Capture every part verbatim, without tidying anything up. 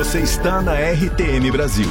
Você está na R T M Brasil.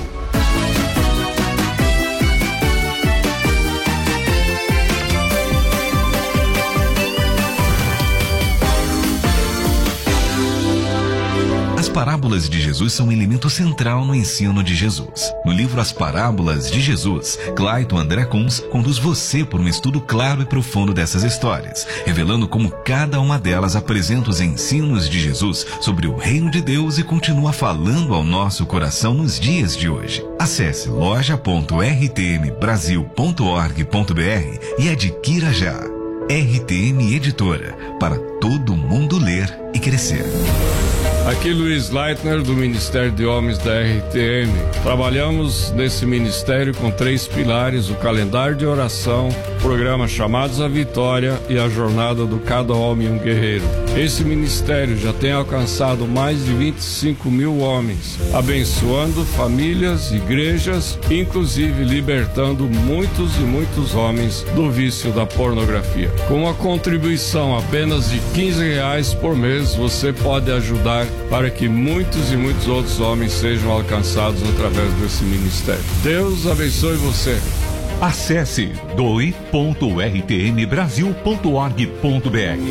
As parábolas de Jesus são um elemento central no ensino de Jesus. No livro As Parábolas de Jesus, Clayton André Kunz conduz você por um estudo claro e profundo dessas histórias, revelando como cada uma delas apresenta os ensinos de Jesus sobre o reino de Deus e continua falando ao nosso coração nos dias de hoje. Acesse loja ponto r t m brasil ponto org ponto b r e adquira já. R T M Editora, para todo mundo ler e crescer. Aqui Luiz Leitner, do Ministério de Homens da R T M. Trabalhamos nesse ministério com três pilares: o calendário de oração, o programa Chamados à Vitória e a jornada do Cada Homem um Guerreiro. Esse ministério já tem alcançado mais de vinte e cinco mil homens, abençoando famílias, igrejas, inclusive libertando muitos e muitos homens do vício da pornografia. Com uma contribuição apenas de quinze reais por mês, você pode ajudar para que muitos e muitos outros homens sejam alcançados através desse ministério. Deus abençoe você. Acesse doe ponto r t m brasil ponto org ponto b r.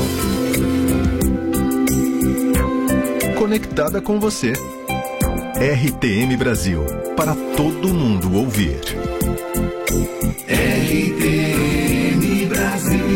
Conectada com você. R T M Brasil, para todo mundo ouvir. R T M Brasil.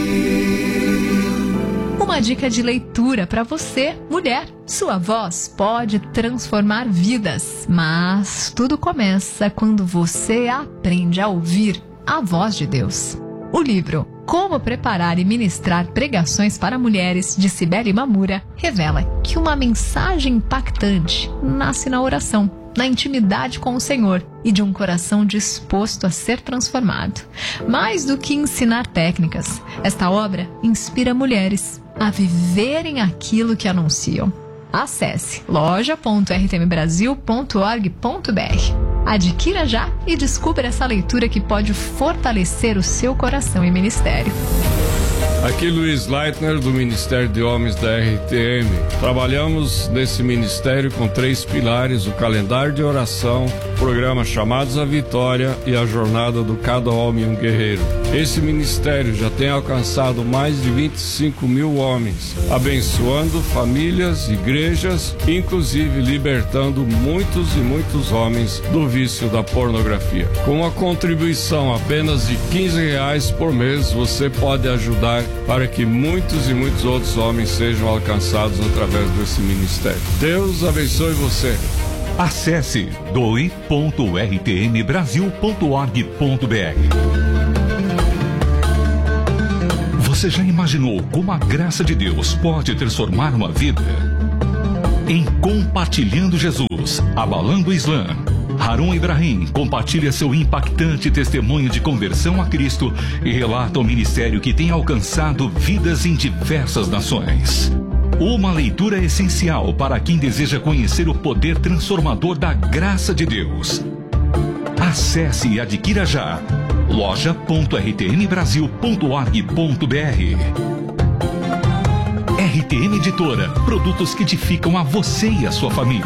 Uma dica de leitura para você, mulher. Sua voz pode transformar vidas, mas tudo começa quando você aprende a ouvir a voz de Deus. O livro Como Preparar e Ministrar Pregações para Mulheres, de Cibele Mamura, revela que uma mensagem impactante nasce na oração, na intimidade com o Senhor e de um coração disposto a ser transformado. Mais do que ensinar técnicas, esta obra inspira mulheres a viverem aquilo que anunciam. Acesse loja ponto r t m brasil ponto org ponto b r. Adquira já e descubra essa leitura que pode fortalecer o seu coração e ministério. Aqui Luiz Leitner, do Ministério de Homens da R T M. Trabalhamos nesse ministério com três pilares: o calendário de oração, o programa Chamados à Vitória e a jornada do Cada Homem um Guerreiro. Esse ministério já tem alcançado mais de vinte e cinco mil homens, abençoando famílias, igrejas, inclusive libertando muitos e muitos homens do vício da pornografia. Com uma contribuição apenas de quinze reais por mês, você pode ajudar para que muitos e muitos outros homens sejam alcançados através desse ministério. Deus abençoe você. Acesse doe ponto r t m brasil ponto org ponto b r. Você já imaginou como a graça de Deus pode transformar uma vida? Em Compartilhando Jesus, Abalando o Islã, Harun Ibrahim compartilha seu impactante testemunho de conversão a Cristo e relata o ministério que tem alcançado vidas em diversas nações. Uma leitura essencial para quem deseja conhecer o poder transformador da graça de Deus. Acesse e adquira já. loja ponto r t m brasil ponto org ponto b r. R T M Editora, produtos que edificam a você e a sua família.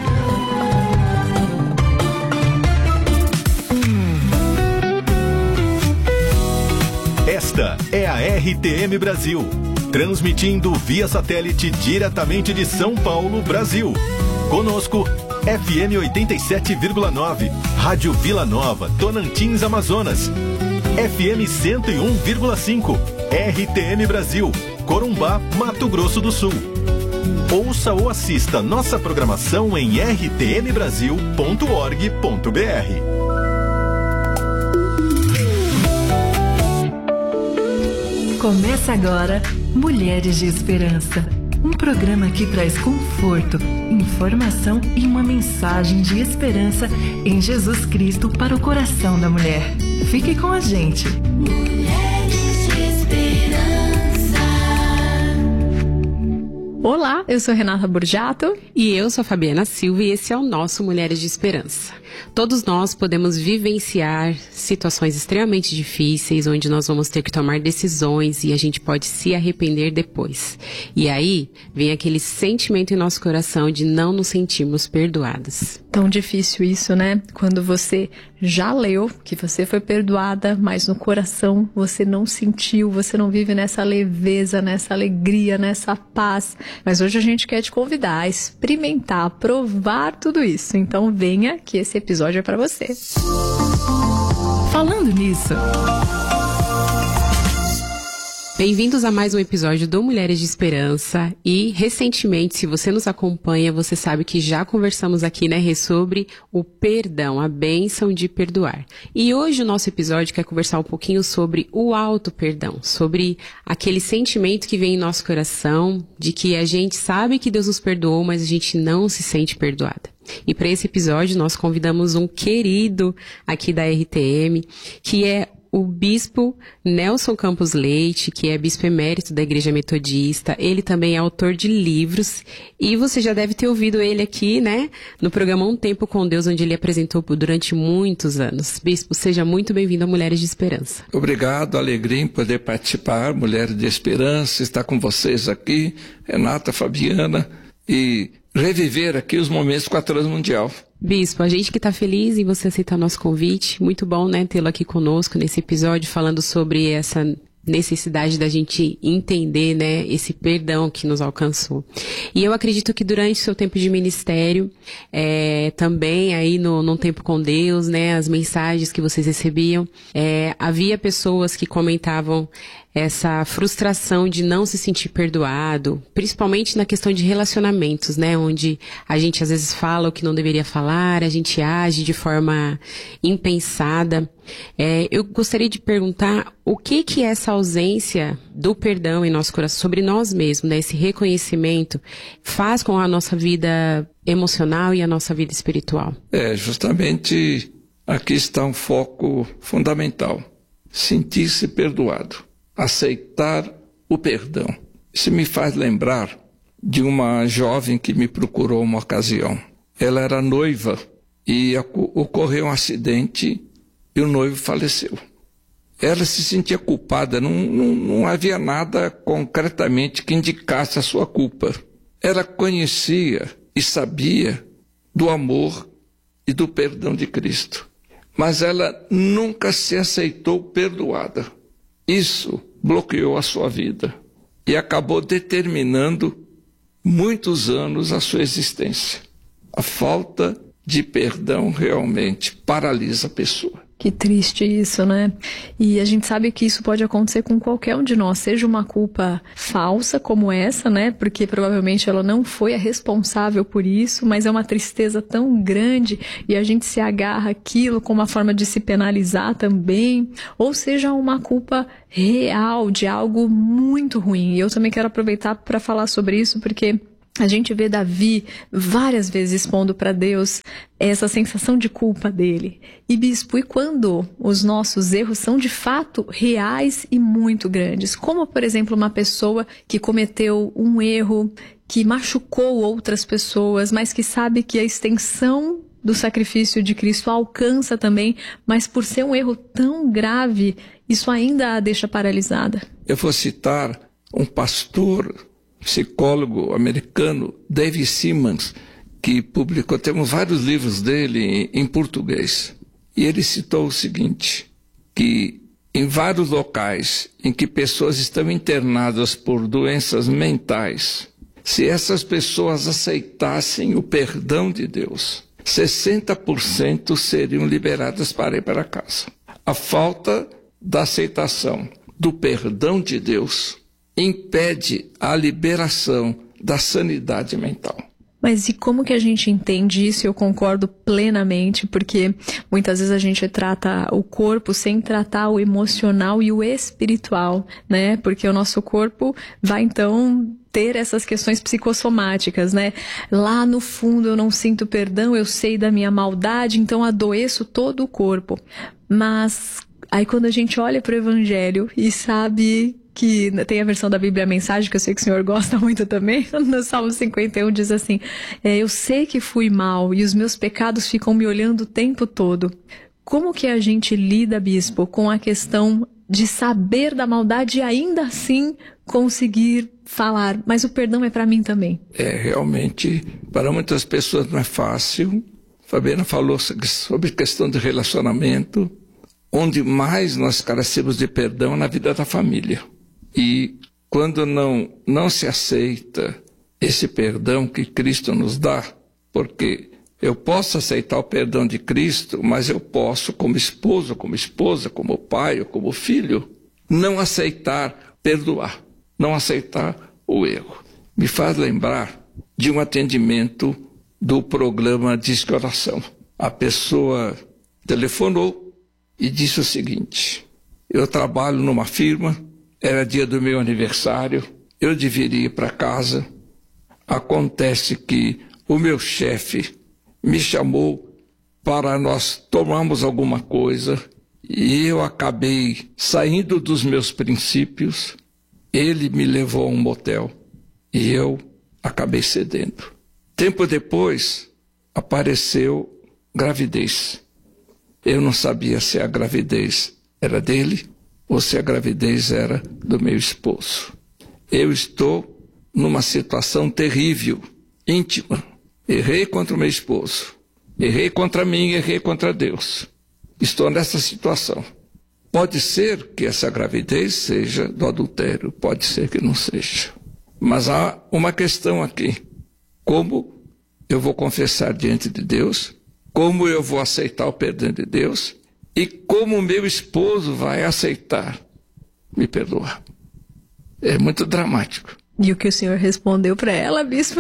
Esta é a R T M Brasil, transmitindo via satélite diretamente de São Paulo, Brasil. Conosco, F M oitenta e sete vírgula nove, Rádio Vila Nova, Tocantins, Amazonas. F M cento e um vírgula cinco, R T M Brasil, Corumbá, Mato Grosso do Sul. Ouça ou assista nossa programação em r t m brasil ponto org ponto b r. Começa agora Mulheres de Esperança, um programa que traz conforto, informação e uma mensagem de esperança em Jesus Cristo para o coração da mulher. Fique com a gente. Mulheres de Esperança. Olá, eu sou Renata Borgiato. E eu sou a Fabiana Silva e esse é o nosso Mulheres de Esperança. Todos nós podemos vivenciar situações extremamente difíceis, onde nós vamos ter que tomar decisões e a gente pode se arrepender depois. E aí vem aquele sentimento em nosso coração de não nos sentirmos perdoadas. Tão difícil isso, né? Quando você já leu que você foi perdoada, mas no coração você não sentiu, você não vive nessa leveza, nessa alegria, nessa paz. Mas hoje a gente quer te convidar a experimentar, a provar tudo isso. Então venha que esse episódio é para você. Falando nisso... Bem-vindos a mais um episódio do Mulheres de Esperança e, recentemente, se você nos acompanha, você sabe que já conversamos aqui, né, Rê, sobre o perdão, a bênção de perdoar. E hoje o nosso episódio quer conversar um pouquinho sobre o auto-perdão, sobre aquele sentimento que vem em nosso coração de que a gente sabe que Deus nos perdoou, mas a gente não se sente perdoada. E para esse episódio nós convidamos um querido aqui da R T M, que é o bispo Nelson Campos Leite, que é bispo emérito da Igreja Metodista. Ele também é autor de livros e você já deve ter ouvido ele aqui, né, no programa Um Tempo com Deus, onde ele apresentou durante muitos anos. Bispo, seja muito bem-vindo a Mulheres de Esperança. Obrigado, alegria em poder participar, Mulheres de Esperança, estar com vocês aqui, Renata, Fabiana, e reviver aqui os momentos com a Transmundial. Bispo, a gente que está feliz em você aceitar nosso convite, muito bom, né, tê-lo aqui conosco nesse episódio, falando sobre essa necessidade da gente entender, né, esse perdão que nos alcançou. E eu acredito que durante o seu tempo de ministério, é, também aí no, no Tempo com Deus, né, as mensagens que vocês recebiam, é, havia pessoas que comentavam essa frustração de não se sentir perdoado, principalmente na questão de relacionamentos, né, onde a gente às vezes fala o que não deveria falar, a gente age de forma impensada. É, eu gostaria de perguntar o que que essa ausência do perdão em nosso coração, sobre nós mesmos, né, esse reconhecimento, faz com a nossa vida emocional e a nossa vida espiritual? É, justamente aqui está um foco fundamental. Sentir-se perdoado. Aceitar o perdão. Isso me faz lembrar de uma jovem que me procurou uma ocasião. Ela era noiva e ocorreu um acidente e o noivo faleceu. Ela se sentia culpada, não, não, não havia nada concretamente que indicasse a sua culpa. Ela conhecia e sabia do amor e do perdão de Cristo, mas ela nunca se aceitou perdoada. Isso bloqueou a sua vida e acabou determinando muitos anos a sua existência. A falta de perdão realmente paralisa a pessoa. Que triste isso, né? E a gente sabe que isso pode acontecer com qualquer um de nós, seja uma culpa falsa como essa, né? Porque provavelmente ela não foi a responsável por isso, mas é uma tristeza tão grande e a gente se agarra àquilo como uma forma de se penalizar também, ou seja, uma culpa real de algo muito ruim. E eu também quero aproveitar para falar sobre isso, porque a gente vê Davi várias vezes expondo para Deus essa sensação de culpa dele. E bispo, e quando os nossos erros são de fato reais e muito grandes? Como, por exemplo, uma pessoa que cometeu um erro que machucou outras pessoas, mas que sabe que a extensão do sacrifício de Cristo alcança também, mas por ser um erro tão grave, isso ainda a deixa paralisada. Eu vou citar um pastor psicólogo americano, David Simmons, que publicou, temos vários livros dele em, em português. E ele citou o seguinte, que em vários locais em que pessoas estão internadas por doenças mentais, se essas pessoas aceitassem o perdão de Deus, sessenta por cento seriam liberadas para ir para casa. A falta da aceitação do perdão de Deus impede a liberação da sanidade mental. Mas e como que a gente entende isso? Eu concordo plenamente, porque muitas vezes a gente trata o corpo sem tratar o emocional e o espiritual, né? Porque o nosso corpo vai então ter essas questões psicossomáticas, né? Lá no fundo eu não sinto perdão, eu sei da minha maldade, então adoeço todo o corpo. Mas aí quando a gente olha para o Evangelho e sabe que tem a versão da Bíblia Mensagem, que eu sei que o senhor gosta muito também, no Salmo cinquenta e um diz assim, é, eu sei que fui mal e os meus pecados ficam me olhando o tempo todo. Como que a gente lida, bispo, com a questão de saber da maldade e ainda assim conseguir falar, mas o perdão é para mim também? É, realmente, para muitas pessoas não é fácil. Fabiana falou sobre questão de relacionamento, onde mais nós carecemos de perdão na vida da família. E quando não, não se aceita esse perdão que Cristo nos dá, porque eu posso aceitar o perdão de Cristo, mas eu posso, como esposo, como esposa, como pai ou como filho, não aceitar perdoar, não aceitar o erro. Me faz lembrar de um atendimento do programa Disque Oração. A pessoa telefonou e disse o seguinte, eu trabalho numa firma, era dia do meu aniversário, eu deveria ir para casa, acontece que o meu chefe me chamou para nós tomarmos alguma coisa e eu acabei saindo dos meus princípios, ele me levou a um motel e eu acabei cedendo. Tempo depois, apareceu gravidez. Eu não sabia se a gravidez era dele ou se a gravidez era do meu esposo. Eu estou numa situação terrível, íntima. Errei contra o meu esposo. Errei contra mim, errei contra Deus. Estou nessa situação. Pode ser que essa gravidez seja do adultério, pode ser que não seja. Mas há uma questão aqui. Como eu vou confessar diante de Deus, como eu vou aceitar o perdão de Deus e como meu esposo vai aceitar me perdoar. É muito dramático. E o que o senhor respondeu para ela, bispo?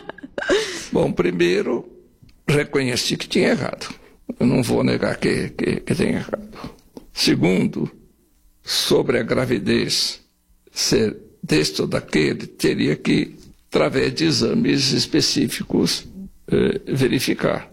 Bom, primeiro, reconheci que tinha errado. Eu não vou negar que, que, que tenha errado. Segundo, sobre a gravidez ser deste ou daquele, teria que, através de exames específicos, eh, verificar.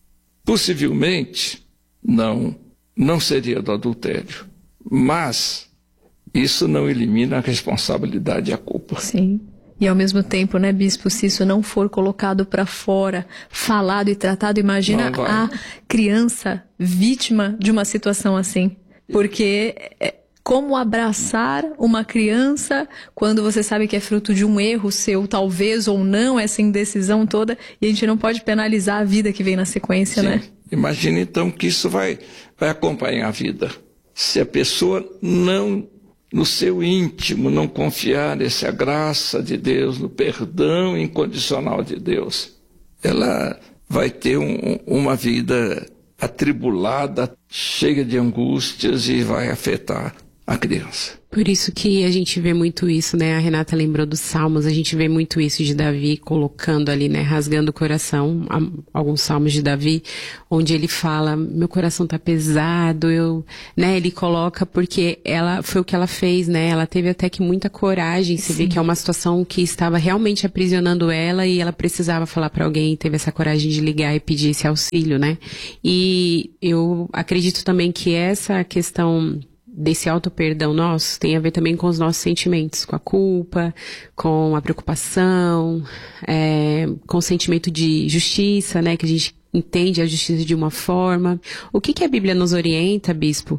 Possivelmente, não, não seria do adultério, mas isso não elimina a responsabilidade e a culpa. Sim. E ao mesmo tempo, né, bispo, se isso não for colocado para fora, falado e tratado, imagina a criança vítima de uma situação assim. Porque é, como abraçar uma criança quando você sabe que é fruto de um erro seu, talvez ou não, essa indecisão toda, e a gente não pode penalizar a vida que vem na sequência, Sim. né? Imagina então que isso vai, vai acompanhar a vida. Se a pessoa não, no seu íntimo, não confiar nessa graça de Deus, no perdão incondicional de Deus, ela vai ter um, uma vida atribulada, cheia de angústias e vai afetar a criança. Por isso que a gente vê muito isso, né? A Renata lembrou dos Salmos, a gente vê muito isso de Davi colocando ali, né? Rasgando o coração, alguns Salmos de Davi, onde ele fala, meu coração tá pesado, eu, né? Ele coloca porque ela, foi o que ela fez, né? Ela teve até que muita coragem, você Sim. vê que é uma situação que estava realmente aprisionando ela e ela precisava falar para alguém, teve essa coragem de ligar e pedir esse auxílio, né? E eu acredito também que essa questão desse auto-perdão nosso tem a ver também com os nossos sentimentos, com a culpa, com a preocupação, é, com o sentimento de justiça, né, que a gente entende a justiça de uma forma. O que que a Bíblia nos orienta, bispo,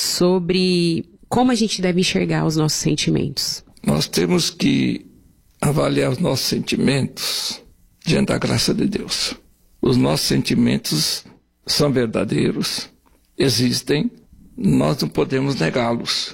sobre como a gente deve enxergar os nossos sentimentos? Nós temos que avaliar os nossos sentimentos diante da graça de Deus. Os nossos sentimentos são verdadeiros, existem, nós não podemos negá-los,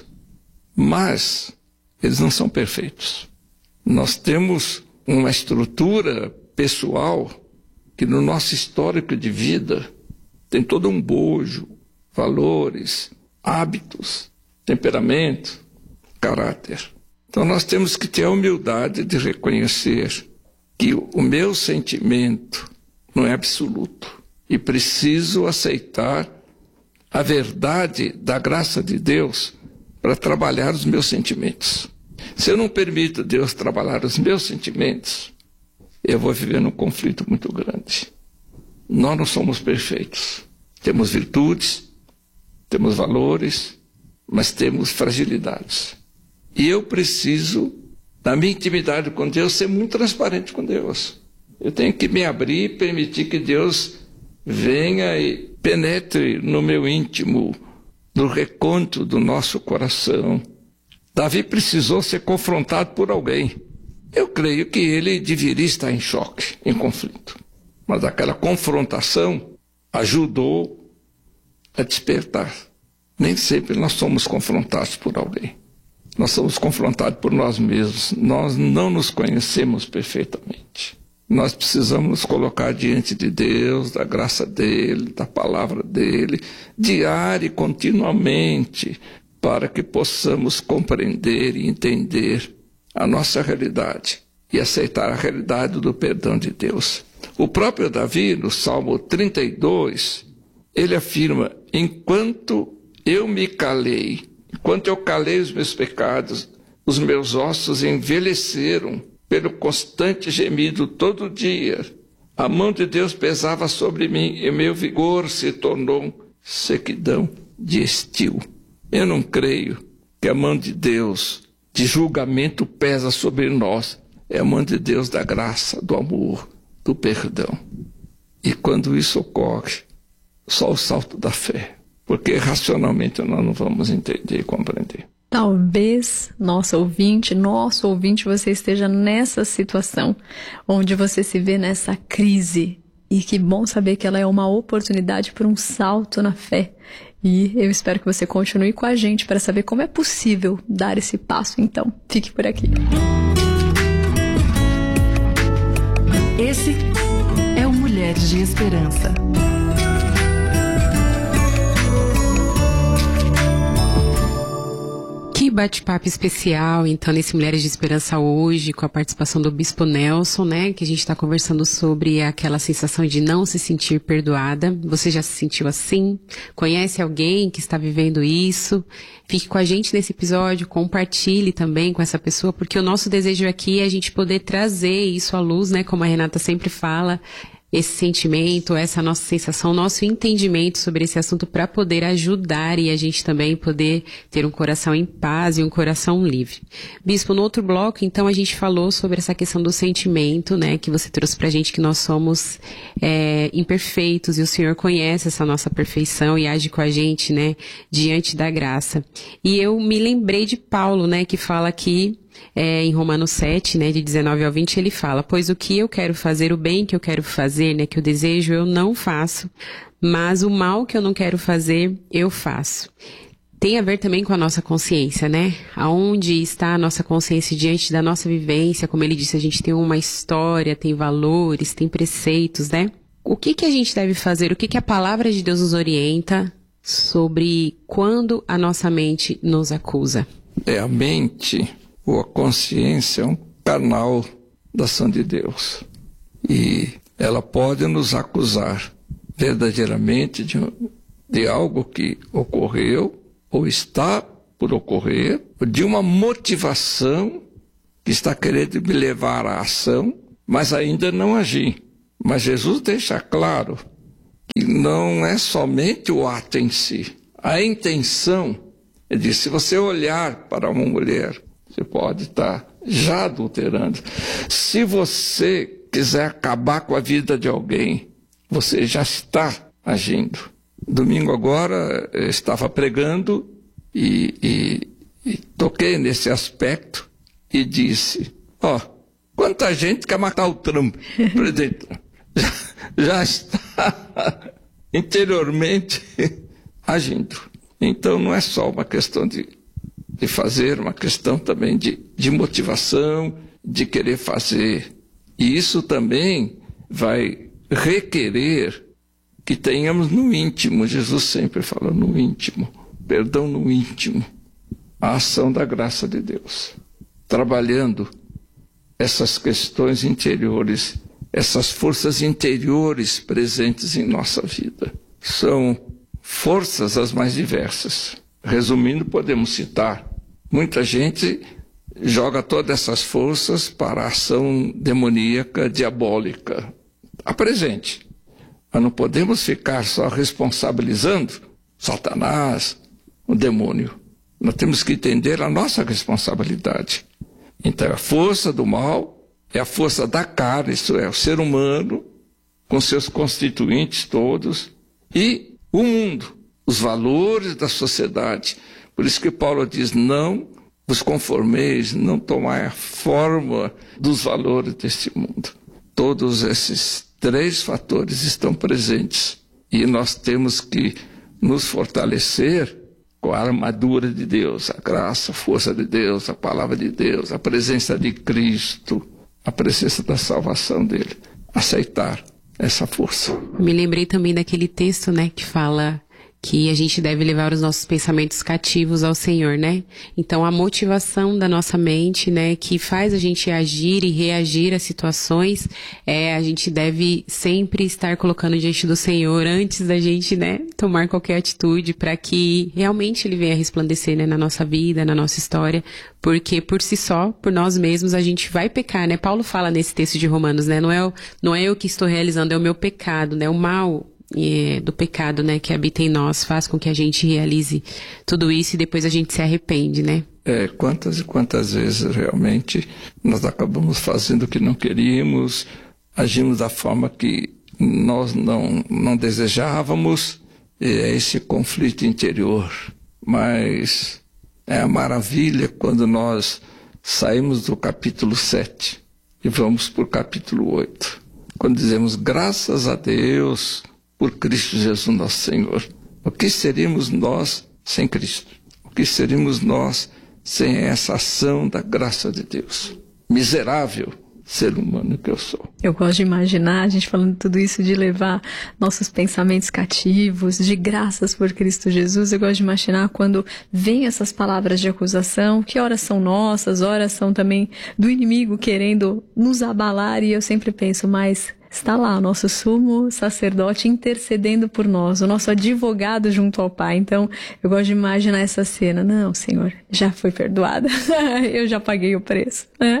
mas eles não são perfeitos. Nós temos uma estrutura pessoal que no nosso histórico de vida tem todo um bojo, valores, hábitos, temperamento, caráter. Então nós temos que ter a humildade de reconhecer que o meu sentimento não é absoluto e preciso aceitar a verdade da graça de Deus para trabalhar os meus sentimentos. Se eu não permito Deus trabalhar os meus sentimentos, eu vou viver num conflito muito grande. Nós não somos perfeitos. Temos virtudes, temos valores, mas temos fragilidades. E eu preciso, na minha intimidade com Deus, ser muito transparente com Deus. Eu tenho que me abrir e permitir que Deus venha e penetre no meu íntimo, no recôndito do nosso coração. Davi precisou ser confrontado por alguém. Eu creio que ele deveria estar em choque, em conflito. Mas aquela confrontação ajudou a despertar. Nem sempre nós somos confrontados por alguém. Nós somos confrontados por nós mesmos. Nós não nos conhecemos perfeitamente. Nós precisamos nos colocar diante de Deus, da graça dEle, da palavra dEle, diário e continuamente, para que possamos compreender e entender a nossa realidade e aceitar a realidade do perdão de Deus. O próprio Davi, no Salmo trinta e dois, ele afirma: enquanto eu me calei, enquanto eu calei os meus pecados, os meus ossos envelheceram pelo constante gemido todo dia. A mão de Deus pesava sobre mim e meu vigor se tornou sequidão de estio. Eu não creio que a mão de Deus de julgamento pesa sobre nós. É a mão de Deus da graça, do amor, do perdão. E quando isso ocorre, só o salto da fé. Porque racionalmente nós não vamos entender e compreender. Talvez, nosso ouvinte, nosso ouvinte, você esteja nessa situação, onde você se vê nessa crise. E que bom saber que ela é uma oportunidade para um salto na fé. E eu espero que você continue com a gente para saber como é possível dar esse passo. Então, fique por aqui. Esse é o Mulheres de Esperança. Que bate-papo especial, então, nesse Mulheres de Esperança hoje, com a participação do Bispo Nelson, né, que a gente está conversando sobre aquela sensação de não se sentir perdoada. Você já se sentiu assim? Conhece alguém que está vivendo isso? Fique com a gente nesse episódio, compartilhe também com essa pessoa, porque o nosso desejo aqui é a gente poder trazer isso à luz, né, como a Renata sempre fala, esse sentimento, essa nossa sensação, nosso entendimento sobre esse assunto para poder ajudar e a gente também poder ter um coração em paz e um coração livre. Bispo, no outro bloco, então, a gente falou sobre essa questão do sentimento, né, que você trouxe pra gente que nós somos é, imperfeitos e o Senhor conhece essa nossa perfeição e age com a gente, né, diante da graça. E eu me lembrei de Paulo, né, que fala aqui, É, em Romanos sete, né, de dezenove ao vinte, ele fala: pois o que eu quero fazer, o bem que eu quero fazer, né, que eu desejo, eu não faço, mas o mal que eu não quero fazer, eu faço. Tem a ver também com a nossa consciência, né? Aonde está a nossa consciência diante da nossa vivência? Como ele disse, a gente tem uma história, tem valores, tem preceitos, né? O que que a gente deve fazer? O que que a palavra de Deus nos orienta sobre quando a nossa mente nos acusa? É a mente... ou a consciência é um canal da ação de Deus. E ela pode nos acusar verdadeiramente de, de algo que ocorreu ou está por ocorrer, de uma motivação que está querendo me levar à ação, mas ainda não agir. Mas Jesus deixa claro que não é somente o ato em si. A intenção, ele diz, se você olhar para uma mulher, você pode estar já adulterando. Se você quiser acabar com a vida de alguém, você já está agindo. Domingo agora eu estava pregando e, e, e toquei nesse aspecto e disse, ó, oh, quanta gente quer matar o Trump, presidente Trump, já, já está interiormente agindo. Então não é só uma questão de de fazer, uma questão também de, de motivação, de querer fazer. E isso também vai requerer que tenhamos no íntimo, Jesus sempre fala no íntimo, perdão no íntimo, a ação da graça de Deus. Trabalhando essas questões interiores, essas forças interiores presentes em nossa vida. São forças as mais diversas. Resumindo, podemos citar, muita gente joga todas essas forças para a ação demoníaca, diabólica. Está presente. Mas não podemos ficar só responsabilizando Satanás, o demônio. Nós temos que entender a nossa responsabilidade. Então, a força do mal é a força da carne, isso é, o ser humano, com seus constituintes todos, e o mundo, os valores da sociedade. Por isso que Paulo diz, não vos conformeis, não tomai a forma dos valores deste mundo. Todos esses três fatores estão presentes e nós temos que nos fortalecer com a armadura de Deus, a graça, a força de Deus, a palavra de Deus, a presença de Cristo, a presença da salvação dele. Aceitar essa força. Me lembrei também daquele texto, né, que fala que a gente deve levar os nossos pensamentos cativos ao Senhor, né? Então, a motivação da nossa mente, né, que faz a gente agir e reagir a situações, é, a gente deve sempre estar colocando diante do Senhor antes da gente, né, tomar qualquer atitude para que realmente Ele venha resplandecer, né, na nossa vida, na nossa história, porque por si só, por nós mesmos, a gente vai pecar, né? Paulo fala nesse texto de Romanos, né? Não é, o, não é eu que estou realizando, é o meu pecado, né? O mal E, do pecado, né, que habita em nós, faz com que a gente realize tudo isso e depois a gente se arrepende, né? É, quantas e quantas vezes realmente nós acabamos fazendo o que não queríamos, agimos da forma que nós não, não desejávamos, é esse conflito interior. Mas é a maravilha quando nós saímos do capítulo sete e vamos para o capítulo oito. Quando dizemos graças a Deus por Cristo Jesus nosso Senhor. O que seríamos nós sem Cristo? O que seríamos nós sem essa ação da graça de Deus? Miserável ser humano que eu sou. Eu gosto de imaginar, a gente falando tudo isso, de levar nossos pensamentos cativos, de graças por Cristo Jesus. Eu gosto de imaginar quando vem essas palavras de acusação, que horas são nossas, horas são também do inimigo querendo nos abalar, e eu sempre penso, mas está lá o nosso sumo sacerdote intercedendo por nós, o nosso advogado junto ao Pai. Então, eu gosto de imaginar essa cena. Não, Senhor, já foi perdoada. Eu já paguei o preço, né?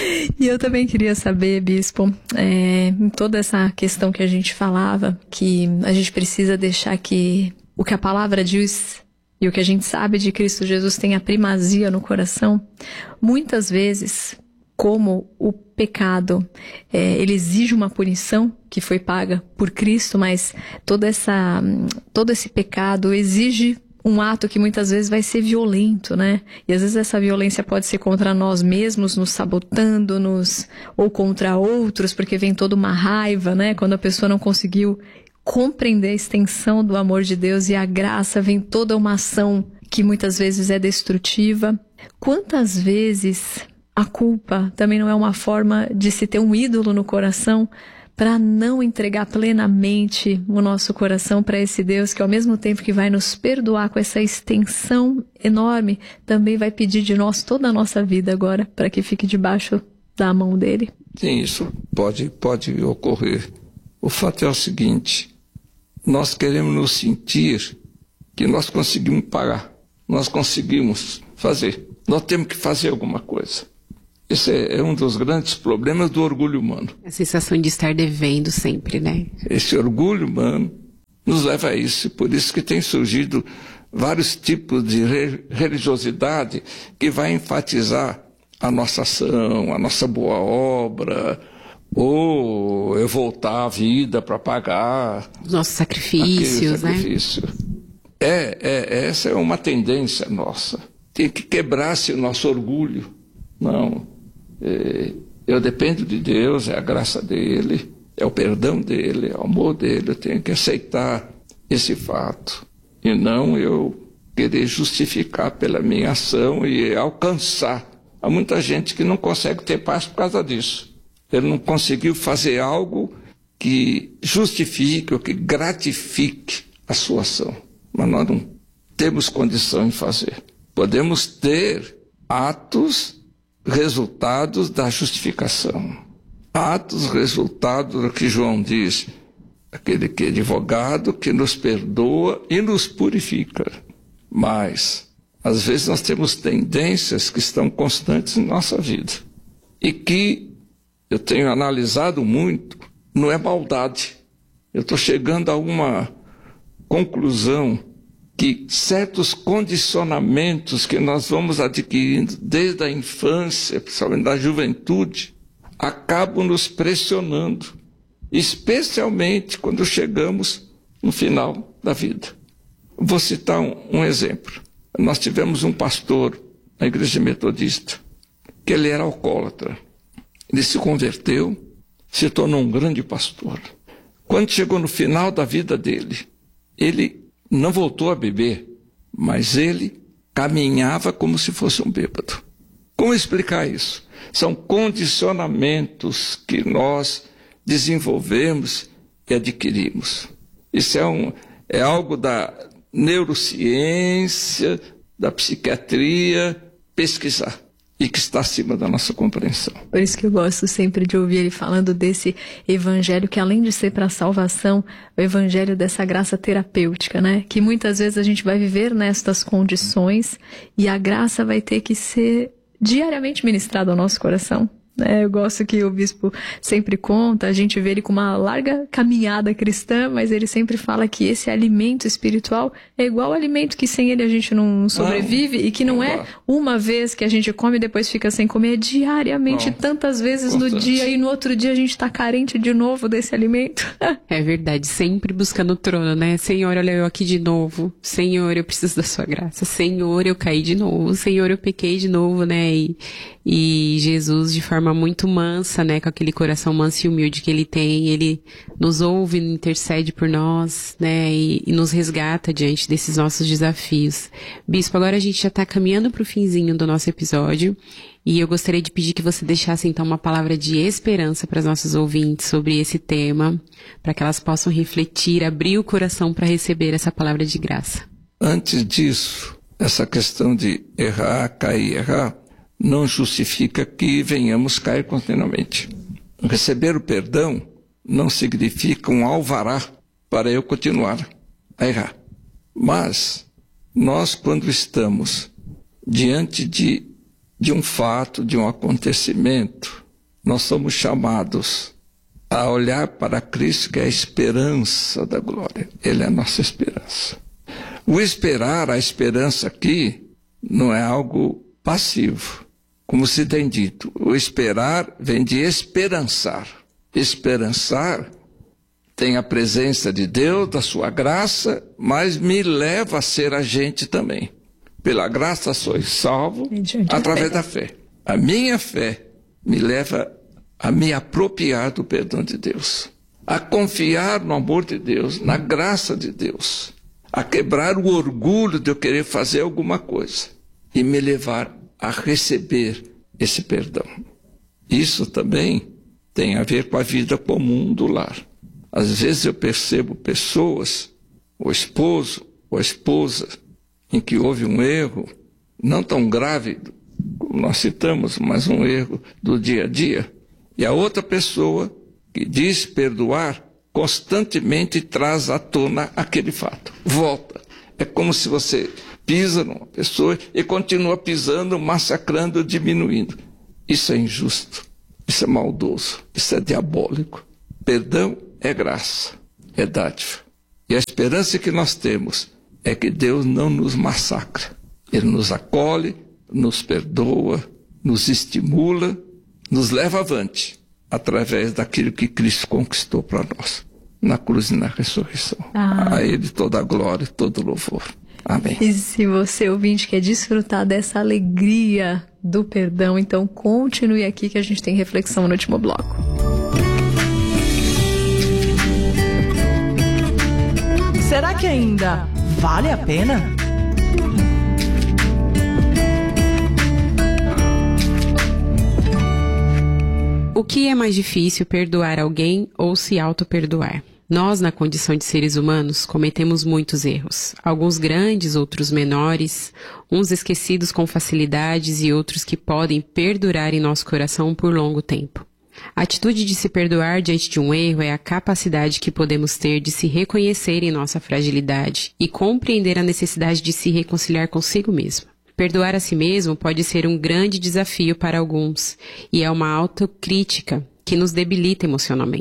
E eu também queria saber, Bispo, é, em toda essa questão que a gente falava, que a gente precisa deixar que o que a palavra diz e o que a gente sabe de Cristo Jesus tem a primazia no coração. Muitas vezes, como o pecado, é, ele exige uma punição que foi paga por Cristo, mas toda essa, todo esse pecado exige um ato que muitas vezes vai ser violento, né? E às vezes essa violência pode ser contra nós mesmos, nos sabotando, nos, ou contra outros, porque vem toda uma raiva, né? Quando a pessoa não conseguiu compreender a extensão do amor de Deus e a graça, vem toda uma ação que muitas vezes é destrutiva. Quantas vezes a culpa também não é uma forma de se ter um ídolo no coração para não entregar plenamente o nosso coração para esse Deus que, ao mesmo tempo que vai nos perdoar com essa extensão enorme, também vai pedir de nós toda a nossa vida agora para que fique debaixo da mão dele? Sim, isso pode, pode ocorrer. O fato é o seguinte, nós queremos nos sentir que nós conseguimos pagar, nós conseguimos fazer, nós temos que fazer alguma coisa. Esse é um dos grandes problemas do orgulho humano. A sensação de estar devendo sempre, né? Esse orgulho humano nos leva a isso. Por isso que tem surgido vários tipos de religiosidade que vai enfatizar a nossa ação, a nossa boa obra, ou eu voltar à vida para pagar. Os nossos sacrifícios, sacrifício. né? É, é, essa é uma tendência nossa. Tem que quebrar esse nosso orgulho. Não. Eu dependo de Deus, é a graça dele, é o perdão dele, é o amor dele. Eu tenho que aceitar esse fato e não eu querer justificar pela minha ação e alcançar. Há muita gente que não consegue ter paz por causa disso. Ele não conseguiu fazer algo que justifique ou que gratifique a sua ação. Mas nós não temos condição de fazer. Podemos ter atos resultados da justificação. Atos resultados do que João diz, aquele que é advogado, que nos perdoa e nos purifica. Mas, às vezes nós temos tendências que estão constantes em nossa vida. E que eu tenho analisado muito, não é maldade. Eu estou chegando a uma conclusão que certos condicionamentos que nós vamos adquirindo desde a infância, principalmente da juventude, acabam nos pressionando, especialmente quando chegamos no final da vida. Vou citar um, um exemplo. Nós tivemos um pastor na igreja metodista, que ele era alcoólatra. Ele se converteu, se tornou um grande pastor. Quando chegou no final da vida dele, ele não voltou a beber, mas ele caminhava como se fosse um bêbado. Como explicar isso? São condicionamentos que nós desenvolvemos e adquirimos. Isso é, um, é algo da neurociência, da psiquiatria, pesquisar, e que está acima da nossa compreensão. Por isso que eu gosto sempre de ouvir ele falando desse evangelho que, além de ser para a salvação, o evangelho dessa graça terapêutica, né? Que muitas vezes a gente vai viver nestas condições e a graça vai ter que ser diariamente ministrada ao nosso coração. É, eu gosto que o bispo sempre conta, a gente vê ele com uma larga caminhada cristã, mas ele sempre fala que esse alimento espiritual é igual ao alimento que sem ele a gente não sobrevive, não, e que não, não é uma vez que a gente come e depois fica sem comer, é diariamente, não, tantas vezes no dia, e no outro dia a gente está carente de novo desse alimento. É verdade, sempre buscando o trono, né? Senhor, olha eu aqui de novo. Senhor, eu preciso da sua graça. Senhor, eu caí de novo. Senhor, eu pequei de novo, né? E, e Jesus, de forma muito mansa, né, com aquele coração manso e humilde que ele tem, ele nos ouve, intercede por nós, né, e, e nos resgata diante desses nossos desafios. Bispo, agora a gente já está caminhando para o finzinho do nosso episódio e eu gostaria de pedir que você deixasse então uma palavra de esperança para os nossos ouvintes sobre esse tema, para que elas possam refletir, abrir o coração para receber essa palavra de graça. Antes disso, essa questão de errar, cair, errar, não justifica que venhamos cair continuamente. Receber o perdão não significa um alvará para eu continuar a errar. Mas nós, quando estamos diante de, de um fato, de um acontecimento, nós somos chamados a olhar para Cristo, que é a esperança da glória. Ele é a nossa esperança. O esperar, a esperança aqui, não é algo passivo. Como se tem dito, o esperar vem de esperançar. Esperançar tem a presença de Deus, da sua graça, mas me leva a ser agente também. Pela graça sois salvo através da fé. A minha fé me leva a me apropriar do perdão de Deus, a confiar no amor de Deus, na graça de Deus, a quebrar o orgulho de eu querer fazer alguma coisa e me levar a receber esse perdão. Isso também tem a ver com a vida comum do lar. Às vezes eu percebo pessoas, o esposo ou a esposa, em que houve um erro, não tão grave como nós citamos, mas um erro do dia a dia, e a outra pessoa que diz perdoar, constantemente traz à tona aquele fato. Volta. É como se você pisa numa pessoa e continua pisando, massacrando, diminuindo. Isso é injusto, isso é maldoso, isso é diabólico. Perdão é graça, é dádiva. E a esperança que nós temos é que Deus não nos massacra. Ele nos acolhe, nos perdoa, nos estimula, nos leva avante, através daquilo que Cristo conquistou para nós, na cruz e na ressurreição. Ah. A Ele toda a glória, todo o louvor. Amém. E se você, ouvinte, quer desfrutar dessa alegria do perdão, então continue aqui que a gente tem reflexão no último bloco. Será que ainda vale a pena? O que é mais difícil, perdoar alguém ou se auto-perdoar? Nós, na condição de seres humanos, cometemos muitos erros. Alguns grandes, outros menores, uns esquecidos com facilidades e outros que podem perdurar em nosso coração por longo tempo. A atitude de se perdoar diante de um erro é a capacidade que podemos ter de se reconhecer em nossa fragilidade e compreender a necessidade de se reconciliar consigo mesmo. Perdoar a si mesmo pode ser um grande desafio para alguns e é uma autocrítica que nos debilita emocionalmente.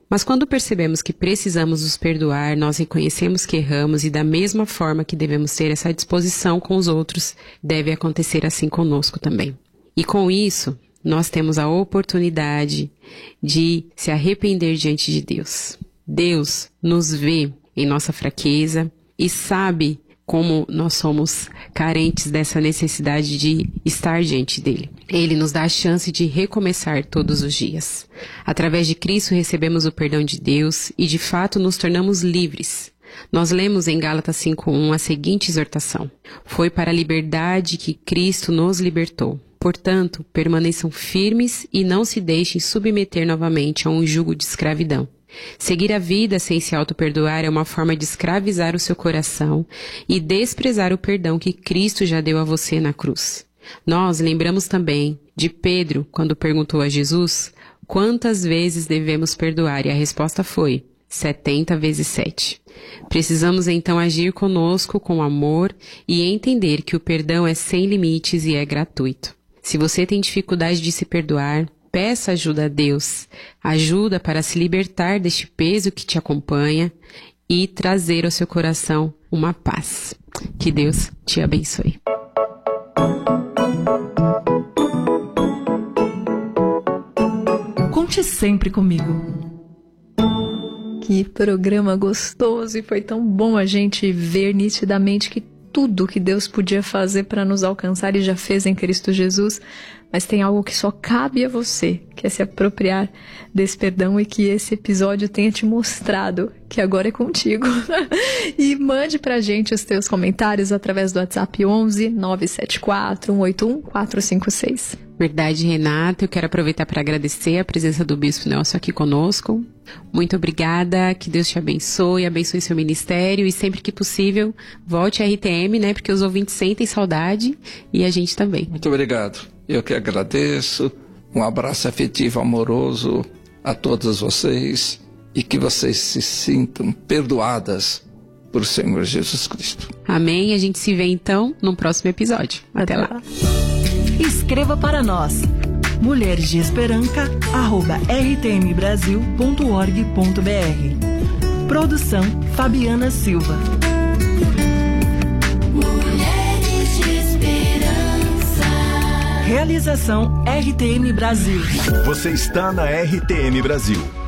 Mas quando percebemos que precisamos nos perdoar, nós reconhecemos que erramos e da mesma forma que devemos ter essa disposição com os outros, deve acontecer assim conosco também. E com isso, nós temos a oportunidade de se arrepender diante de Deus. Deus nos vê em nossa fraqueza e sabe como nós somos carentes dessa necessidade de estar diante dele. Ele nos dá a chance de recomeçar todos os dias. Através de Cristo recebemos o perdão de Deus e de fato nos tornamos livres. Nós lemos em Gálatas cinco um a seguinte exortação: foi para a liberdade que Cristo nos libertou. Portanto, permaneçam firmes e não se deixem submeter novamente a um jugo de escravidão. Seguir a vida sem se auto-perdoar é uma forma de escravizar o seu coração e desprezar o perdão que Cristo já deu a você na cruz. Nós lembramos também de Pedro, quando perguntou a Jesus quantas vezes devemos perdoar, e a resposta foi setenta vezes sete. Precisamos então agir conosco com amor e entender que o perdão é sem limites e é gratuito. Se você tem dificuldade de se perdoar, peça ajuda a Deus, ajuda para se libertar deste peso que te acompanha e trazer ao seu coração uma paz. Que Deus te abençoe. Conte sempre comigo. Que programa gostoso, e foi tão bom a gente ver nitidamente que tudo que Deus podia fazer para nos alcançar e já fez em Cristo Jesus, mas tem algo que só cabe a você, que é se apropriar desse perdão, e que esse episódio tenha te mostrado que agora é contigo. E mande pra gente os teus comentários através do WhatsApp onze nove sete quatro um oito um quatro cinco seis. Verdade, Renata. Eu quero aproveitar para agradecer a presença do Bispo Nelson aqui conosco. Muito obrigada, que Deus te abençoe, abençoe seu ministério e sempre que possível, volte à R T M, né? Porque os ouvintes sentem saudade e a gente também. Muito obrigado. Eu que agradeço. Um abraço afetivo, amoroso a todos vocês e que vocês se sintam perdoadas por Senhor Jesus Cristo. Amém. A gente se vê então no próximo episódio. Até, Até lá. lá. Escreva para nós, mulheres de esperança arroba r t m brasil ponto org ponto b r. Produção Fabiana Silva. Mulheres de Esperança. Realização R T M Brasil. Você está na R T M Brasil.